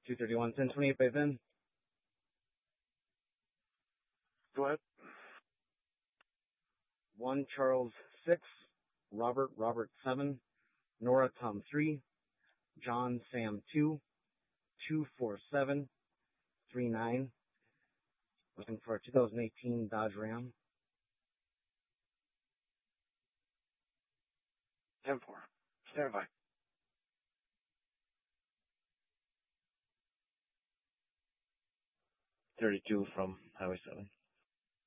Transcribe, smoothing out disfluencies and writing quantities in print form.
231, 1028 by Vin. Go ahead. 1 Charles 6, Robert 7, Nora Tom 3, John Sam 2, 247, 39. Looking for a 2018 Dodge Ram. 10-4. Stand by. 32 from Highway 7.